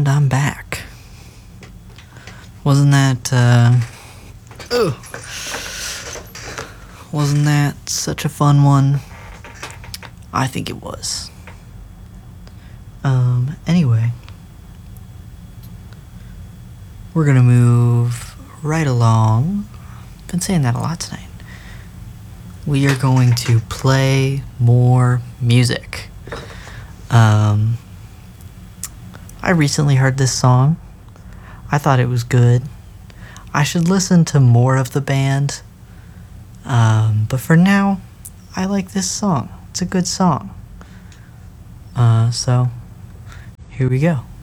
And I'm back. Wasn't that, wasn't that such a fun one? I think it was. Anyway. We're gonna move right along. Been saying that a lot tonight. We are going to play more music. I recently heard this song. I thought it was good. I should listen to more of the band. But for now, I like this song. It's a good song. So, here we go.